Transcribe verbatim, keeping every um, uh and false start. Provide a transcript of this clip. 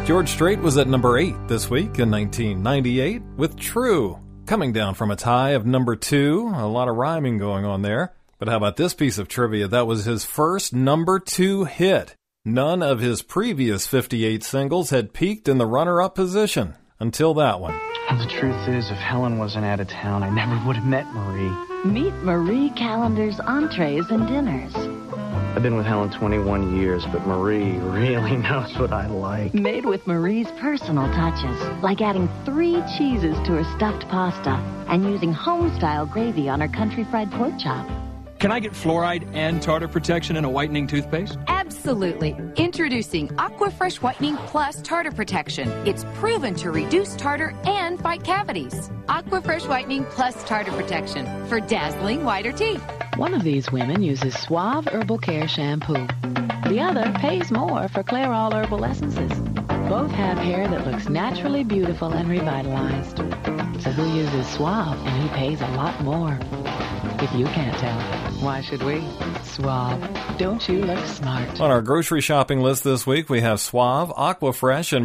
George Strait was at number eight this week in nineteen ninety-eight with True, coming down from a tie of number two. A lot of rhyming going on there. But how about this piece of trivia? That was his first number two hit. None of his previous fifty-eight singles had peaked in the runner-up position until that one. The truth is, if Helen wasn't out of town, I never would have met Marie. Meet Marie Callender's entrees and dinners. I've been with Helen twenty-one years, but Marie really knows what I like. Made with Marie's personal touches, like adding three cheeses to her stuffed pasta and using home-style gravy on her country-fried pork chop. Can I get fluoride and tartar protection in a whitening toothpaste? Absolutely. Introducing Aquafresh Whitening Plus Tartar Protection. It's proven to reduce tartar and fight cavities. Aquafresh Whitening Plus Tartar Protection for dazzling whiter teeth. One of these women uses Suave Herbal Care shampoo. The other pays more for Clairol Herbal Essences. Both have hair that looks naturally beautiful and revitalized. So who uses Suave and who pays a lot more? If you can't tell, why should we? Suave. Don't you look smart? On our grocery shopping list this week, we have Suave, Aquafresh, and